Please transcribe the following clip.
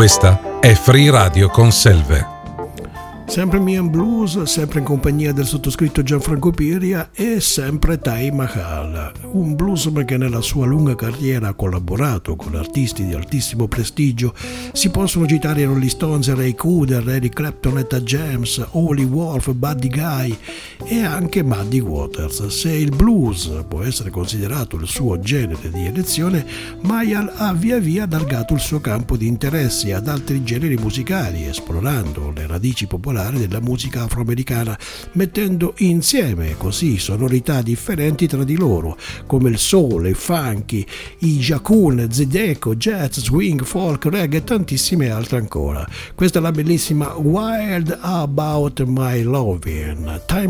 Questa è Free Radio con Selve. Sempre Mian Blues, sempre in compagnia del sottoscritto Gianfranco Piria e sempre Taj Mahal, un bluesman che nella sua lunga carriera ha collaborato con artisti di altissimo prestigio. Si possono citare i Rolling Stones, Ray Cooder, Eric Clapton, Etta James, Howlin' Wolf, Buddy Guy e anche Muddy Waters. Se il blues può essere considerato il suo genere di elezione, Mahal ha via via allargato il suo campo di interessi ad altri generi musicali, esplorando le radici popolari della musica afroamericana, mettendo insieme così sonorità differenti tra di loro, come il soul, il funky, i jacun, zydeco, jazz, swing, folk, reggae e tantissime altre ancora. Questa è la bellissima Wild About My Lovin', Taj